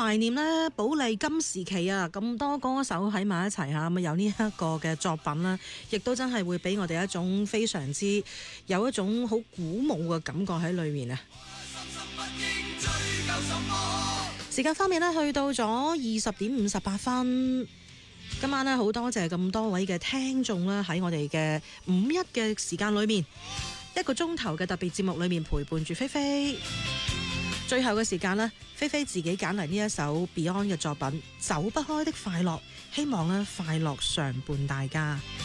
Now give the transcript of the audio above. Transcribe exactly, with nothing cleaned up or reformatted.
懷念咧寶麗金時期啊，咁多歌手喺埋一齊嚇，咁有呢一個嘅作品啦，亦都真係會俾我哋一種非常之有一種好鼓舞嘅感覺喺裏面啊！時間方面咧，去到咗二十點五十八分。今晚咧好多謝咁多位嘅聽眾啦，喺我哋嘅五一嘅時間裏面，一個鐘頭嘅特別節目裏面陪伴住菲菲。最後嘅時間呢，菲菲自己揀嚟呢一首 Beyond 嘅作品《走不開的快樂》，希望咧快樂常伴大家。